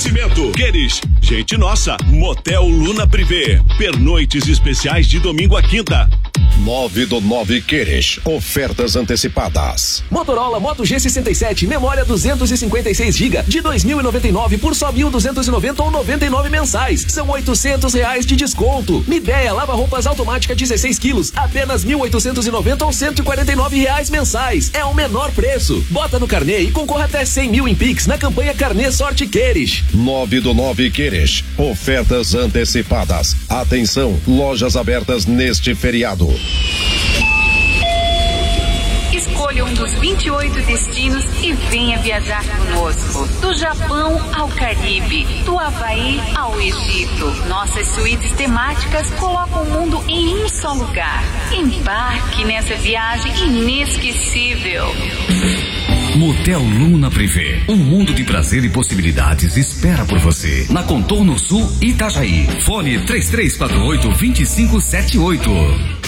Queres, gente nossa, Motel Luna Privé. Pernoites especiais de domingo a quinta. 9 do 9 Queres. Ofertas antecipadas. Motorola Moto G67, memória 256 GB de 2.099 por só 1.290 ou 99 mensais. São R$800 de desconto. Midea lava-roupas automática 16 quilos, apenas 1.890 ou R$149 mensais. É o menor preço. Bota no carnê e concorra até 100 mil em Pix na campanha Carnê Sorte Queres. 9 do 9 Queres. Ofertas antecipadas. Atenção, lojas abertas neste feriado. Escolha um dos 28 destinos e venha viajar conosco. Do Japão ao Caribe, do Havaí ao Egito. Nossas suítes temáticas colocam o mundo em um só lugar. Embarque nessa viagem inesquecível. Motel Luna Privé. Um mundo de prazer e possibilidades espera por você. Na Contorno Sul, Itajaí. Fone 3348-2578.